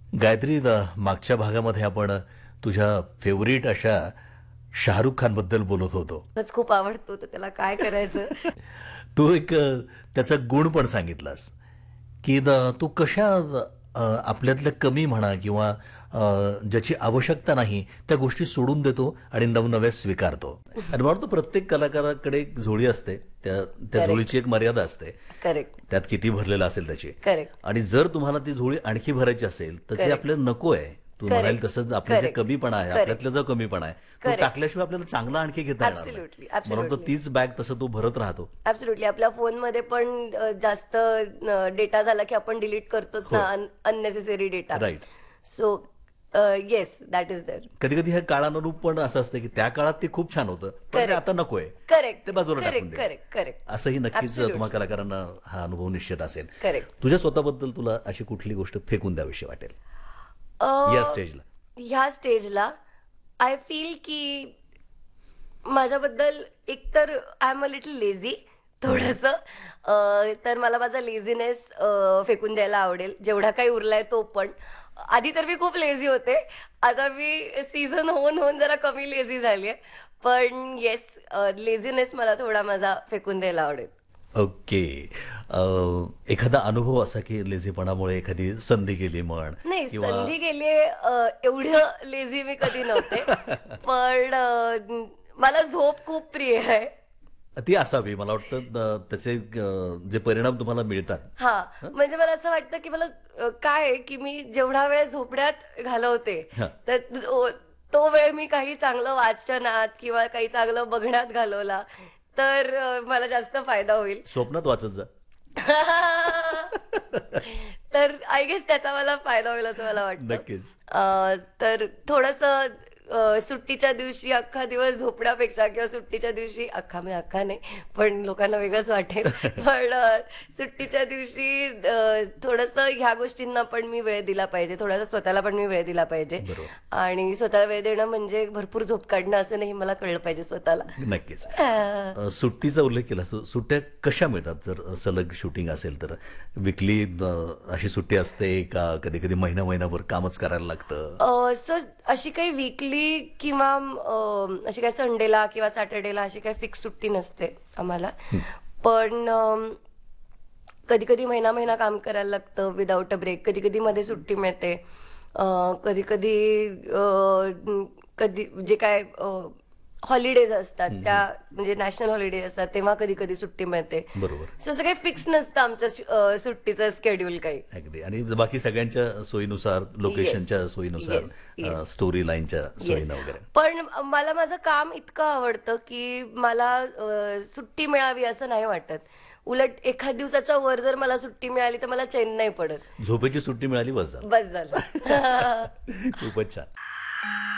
गायत्री, मागच्या भागामध्ये आपण तुझ्या फेवरिट अशा शाहरुख खान बद्दल बोलत होतो. खरंच खूप आवडतो तर त्याला काय करायचं. तू एक त्याचा गुण पण सांगितलास की तू कशा आपल्यातल्या कमी म्हणा किंवा ज्याची आवश्यकता नाही त्या गोष्टी सोडून देतो आणि नवनव्या स्वीकारतो. आणि म्हणून तो प्रत्येक कलाकाराकडे एक झोळी असते, त्या त्या Correct. झोळीची एक मर्यादा असते. करेक्ट त्यात किती भरलेलं असेल त्याची. करेक्ट आणि जर तुम्हाला ती झोळी आणखी भरायची असेल तर जे Correct. आपल्याला नको आहे, तू Correct. म्हणाल तसं आपलं जे Correct. कमीपणा आहे, Correct. आपल्यातला जो कमीपणा आहे तो Correct. टाकल्याशिवाय आपल्याला चांगला आणखी घेता येणार नाही. Absolutely. म्हणून तो Absolutely. तीच बॅग तसं तो भरत राहतो. ऍब्सोल्युटली. आपल्या फोनमध्ये पण जास्त डेटा झाला की आपण डिलीट करतोच ना, unnecessary data. Right. So yes, that is there. कधी कधी ह्या काळानुरूप पण असं असतं की त्या काळात ते खूप छान होतं पण ते Correct. आता नकोय, करेक्ट ते बाजूला टाकून करेक्ट दे. करेक्ट करेक्ट असंही नक्कीच Absolutely. तुम्हा कलाकारांना हा अनुभव निश्चित असेल. करेक्ट. तुझ्या स्वतःबद्दल तुला अशी कुठली गोष्ट फेकून द्यावीशी वाटेल या स्टेजला? ह्या स्टेजला आय फील की माझ्याबद्दल एकतर I am a little lazy थोडंसं. तर मला माझा लेझीनेस फेकून द्यायला आवडेल, जेवढा काही उरलाय तो पण. आधी तर मी खूप लेझी होते, आता मी सीझन होऊन होऊन जरा कमी लेझी झाली आहे. पण येस, लेझीनेस मला थोडा माझा फेकून द्यायला आवडेल. ओके. एखादा अनुभव असा की लेझीपणामुळे एखादी संधी गेली म्हण नाही, किंवा संधी गेलीये, एवढं लेझी मी कधी नव्हते. पण मला झोप खूप प्रिय आहे. ती असावी. मला वाटतं त्याचे जे परिणाम तुम्हाला मिळतात. हा, म्हणजे मला असं वाटतं की मला काय आहे की मी जेवढा वेळ झोपड्यात घालवते हा. तर तो वेळ मी काही चांगलं वाचनात किंवा काही चांगलं बघण्यात घालवला तर मला जास्त फायदा होईल. स्वप्नात वाचत जा. तर आय गेस त्याचा मला फायदा होईल असं मला वाटतं. नक्कीच. तर थोडंसं सुट्टीच्या दिवशी अख्खा दिवस झोपण्यापेक्षा किंवा सुट्टीच्या दिवशी अख्खा म्हणजे अख्खा नाही, पण लोकांना वेगळंच वाटेल. पण सुट्टीच्या दिवशी थोडंसं ह्या गोष्टींना पण मी वेळ दिला पाहिजे, थोडासा स्वतःला पण मी वेळ दिला पाहिजे. बरोबर. आणि स्वतःला वेळ देणं म्हणजे भरपूर झोप काढणं असं नाही, मला कळलं पाहिजे स्वतःला. नक्कीच. सुट्टीचा उल्लेख केला. सुट्ट्या कशा मिळतात जर सलग शूटिंग असेल तर? विकली अशी सुट्टी असते का कधी कधी महिनाभर कामच करायला लागतं? सो अशी काही वीकली किंवा अशी काही संडेला किंवा सॅटर्डेला अशी काही फिक्स सुट्टी नसते आम्हाला. पण कधी कधी महिना काम करायला लागतं विदाऊट अ ब्रेक. कधी कधी मध्ये सुट्टी मिळते. कधी कधी जे काय हॉलिडेज असतात त्या, म्हणजे नॅशनल हॉलिडे असतात तेव्हा कधी कधी सुट्टी मिळते. बरोबर. सो असं काही फिक्स नसतं आमच्या सुट्टीचं स्केड्यूल काही. अगदी. आणि बाकी सगळ्यांच्या सोयीनुसार, लोकेशनच्या सोयीनुसार, yes. स्टोरी लाईनच्या सोयीनं वगैरे. पण मला माझं काम इतकं आवडतं की मला सुट्टी मिळावी असं नाही वाटत. उलट एखाद दिवसाच्या वर जर मला सुट्टी मिळाली तर मला चैन नाही पडत. झोपेची सुट्टी मिळाली बस झालं. बस झालं. खूपच छान.